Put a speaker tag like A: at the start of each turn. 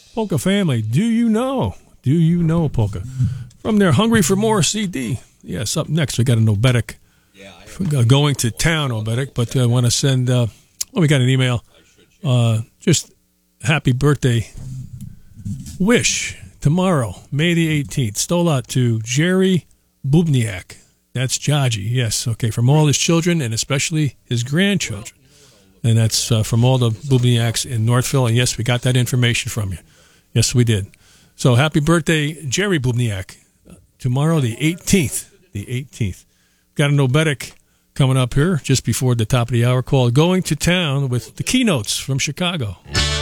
A: Polka family, do you know? Do you know Polka? From their Hungry for More CD. Yes, up next we got a Nobetic. Going to town, Nobetic, but I want to send, we got an email. Just happy birthday wish tomorrow, May the 18th. Stolat to Jerry Bubniak. That's Jaji, yes, okay, from all his children and especially his grandchildren. And that's from all the Bubniaks in Northville. And yes, we got that information from you. Yes, we did. So happy birthday, Jerry Bubniak. Tomorrow, the 18th. The 18th. Got a Nobetic coming up here just before the top of the hour called Going to Town with the Keynotes from Chicago.